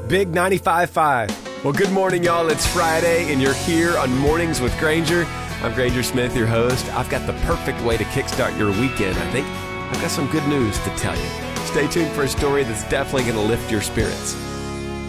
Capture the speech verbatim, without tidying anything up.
Big ninety-five point five. Well, good morning, y'all. It's Friday, and you're here on Mornings with Granger. I'm Granger Smith, your host. I've got the perfect way to kickstart your weekend, I think. I've got some good news to tell you. Stay tuned for a story that's definitely going to lift your spirits.